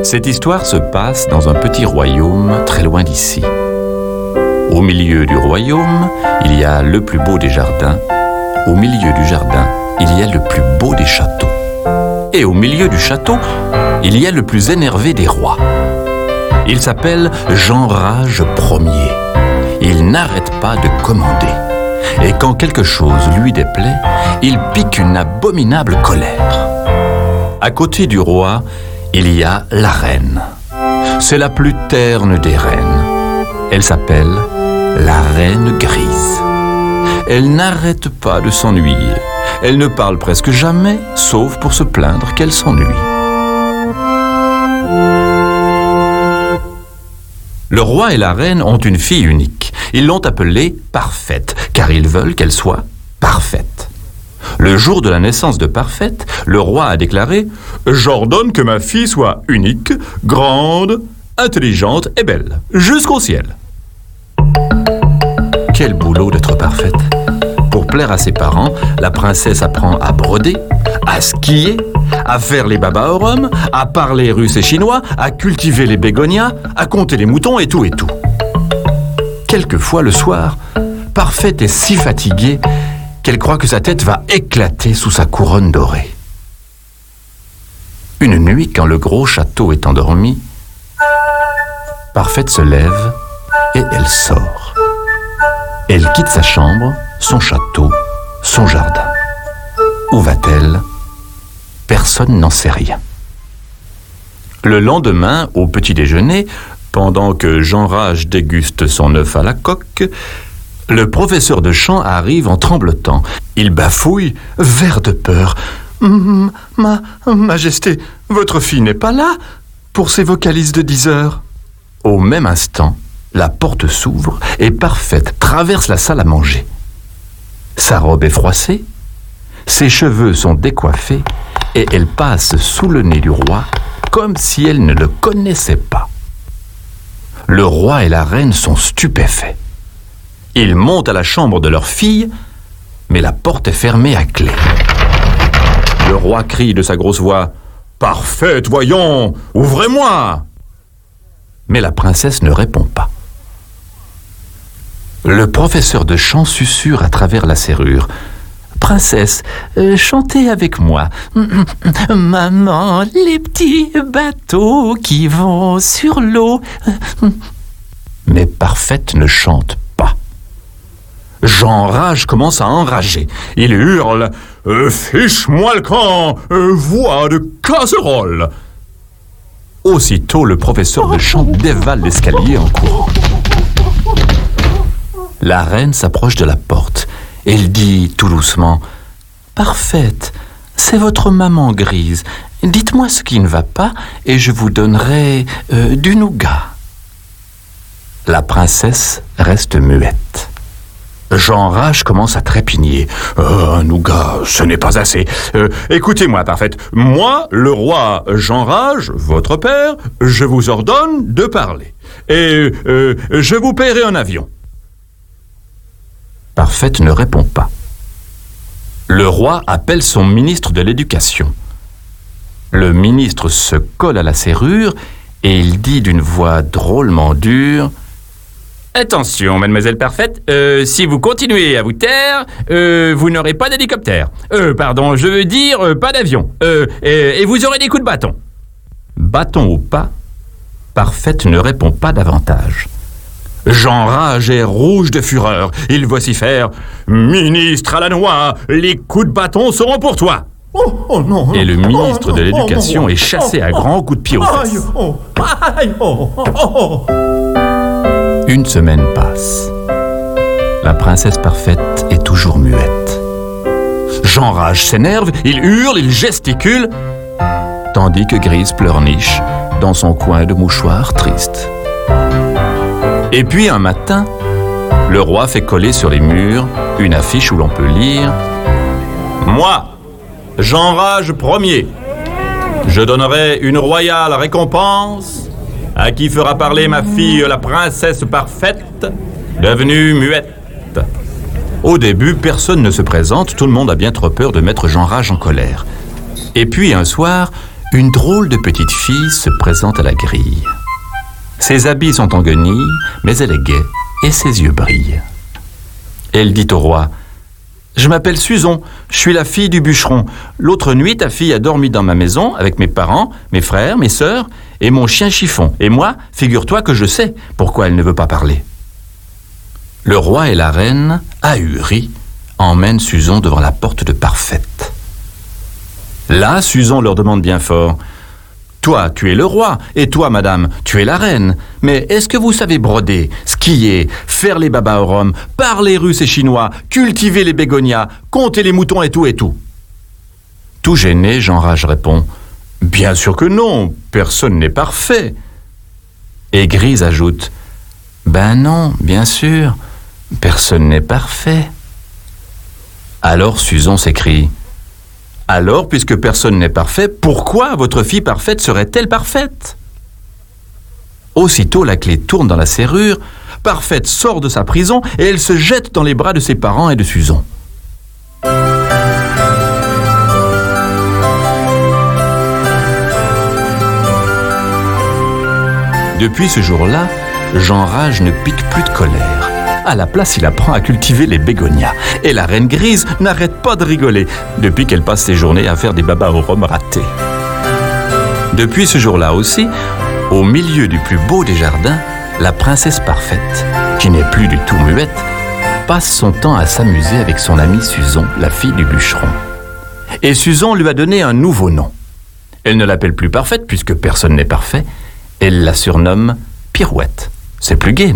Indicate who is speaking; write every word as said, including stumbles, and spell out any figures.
Speaker 1: Cette histoire se passe dans un petit royaume très loin d'ici. Au milieu du royaume, il y a le plus beau des jardins. Au milieu du jardin, il y a le plus beau des châteaux. Et au milieu du château, il y a le plus énervé des rois. Il s'appelle Jeanrage Ier. Il n'arrête pas de commander. Et quand quelque chose lui déplaît, il pique une abominable colère. À côté du roi, il y a la reine. C'est la plus terne des reines. Elle s'appelle la reine grise. Elle n'arrête pas de s'ennuyer. Elle ne parle presque jamais, sauf pour se plaindre qu'elle s'ennuie. Le roi et la reine ont une fille unique. Ils l'ont appelée Parfaite, car ils veulent qu'elle soit parfaite. Le jour de la naissance de Parfaite, le roi a déclaré « J'ordonne que ma fille soit unique, grande, intelligente et belle, jusqu'au ciel. » Quel boulot d'être parfaite! Pour plaire à ses parents, la princesse apprend à broder, à skier, à faire les babas au rhum, à parler russe et chinois, à cultiver les bégonias, à compter les moutons et tout et tout. Quelquefois, le soir, Parfaite est si fatiguée qu'elle croit que sa tête va éclater sous sa couronne dorée. Une nuit, quand le gros château est endormi, Parfaite se lève et elle sort. Elle quitte sa chambre, son château, son jardin. Où va-t-elle? Personne n'en sait rien. Le lendemain, au petit déjeuner, pendant que Jeanrage déguste son œuf à la coque, le professeur de chant arrive en tremblotant. Il bafouille, vert de peur. Mmh, « Ma Majesté, votre fille n'est pas là pour ses vocalises de dix heures. » Au même instant, la porte s'ouvre et Parfaite traverse la salle à manger. Sa robe est froissée, ses cheveux sont décoiffés et elle passe sous le nez du roi comme si elle ne le connaissait pas. Le roi et la reine sont stupéfaits. Ils montent à la chambre de leur fille, mais la porte est fermée à clé. Le roi crie de sa grosse voix « Parfaite, voyons, ouvrez-moi !» Mais la princesse ne répond pas. Le professeur de chant susurre à travers la serrure. « Princesse, euh, chantez avec moi. Maman, les petits bateaux qui vont sur l'eau. » Mais Parfaite ne chante pas. Jeanrage commence à enrager. Il hurle euh, « Fiche-moi le camp, euh, voix de casserole !» Aussitôt, le professeur de chant dévale l'escalier en courant. La reine s'approche de la porte. Elle dit tout doucement « Parfaite, c'est votre maman grise. Dites-moi ce qui ne va pas et je vous donnerai euh, du nougat. » La princesse reste muette. Jeanrage commence à trépigner. Euh, « Un nougat, ce n'est pas assez. Euh, écoutez-moi, Parfaite. Moi, le roi Jeanrage, votre père, je vous ordonne de parler. Et euh, je vous paierai un avion. » Parfaite ne répond pas. Le roi appelle son ministre de l'Éducation. Le ministre se colle à la serrure et il dit d'une voix drôlement dure « Attention, mademoiselle Parfaite, euh, si vous continuez à vous taire, euh, vous n'aurez pas d'hélicoptère. Euh, pardon, je veux dire euh, pas d'avion. Euh, et, et vous aurez des coups de bâton. » Bâton ou pas, Parfaite ne répond pas davantage. Jeanrage est rouge de fureur. Il vocifère « Ministre à la noix, les coups de bâton seront pour toi !»
Speaker 2: Oh, oh non,
Speaker 1: Et le ministre
Speaker 2: oh, non,
Speaker 1: de l'Éducation
Speaker 2: oh, non,
Speaker 1: est chassé
Speaker 2: oh,
Speaker 1: à grands coups de pied aux fesses.
Speaker 2: Aïe, oh, aïe, oh, oh, oh.
Speaker 1: Une semaine passe. La princesse Parfaite est toujours muette. Jeanrage s'énerve, il hurle, il gesticule, tandis que Grise pleurniche dans son coin de mouchoir triste. Et puis un matin, le roi fait coller sur les murs une affiche où l'on peut lire « Moi, Jeanrage Ier, je donnerai une royale récompense à qui fera parler ma fille, la princesse Parfaite, devenue muette. » Au début, personne ne se présente, tout le monde a bien trop peur de mettre Jeanrage en colère. Et puis un soir, une drôle de petite fille se présente à la grille. Ses habits sont en guenilles, mais elle est gaie et ses yeux brillent. Elle dit au roi: « Je m'appelle Suzon, je suis la fille du bûcheron. L'autre nuit, ta fille a dormi dans ma maison avec mes parents, mes frères, mes sœurs et mon chien Chiffon. Et moi, figure-toi que je sais pourquoi elle ne veut pas parler. » Le roi et la reine, ahuris, emmènent Suzon devant la porte de Parfaite. Là, Suzon leur demande bien fort: « Toi, tu es le roi, et toi, madame, tu es la reine. Mais est-ce que vous savez broder, skier, faire les babas au rhum, parler russe et chinois, cultiver les bégonias, compter les moutons et tout et tout ?» Tout gêné, Jean Rage répond: « Bien sûr que non, personne n'est parfait. » Et Grise ajoute: « Ben non, bien sûr, personne n'est parfait. » Alors Suzon s'écrie: « Alors, puisque personne n'est parfait, pourquoi votre fille parfaite serait-elle parfaite ?» Aussitôt la clé tourne dans la serrure, Parfaite sort de sa prison et elle se jette dans les bras de ses parents et de Suzon. Depuis ce jour-là, Jean Rage ne pique plus de colère. À la place, il apprend à cultiver les bégonias. Et la reine Grise n'arrête pas de rigoler depuis qu'elle passe ses journées à faire des babas au rhum ratés. Depuis ce jour-là aussi, au milieu du plus beau des jardins, la princesse Parfaite, qui n'est plus du tout muette, passe son temps à s'amuser avec son amie Suzon, la fille du bûcheron. Et Suzon lui a donné un nouveau nom. Elle ne l'appelle plus Parfaite puisque personne n'est parfait. Elle la surnomme Pirouette. C'est plus gai, non ?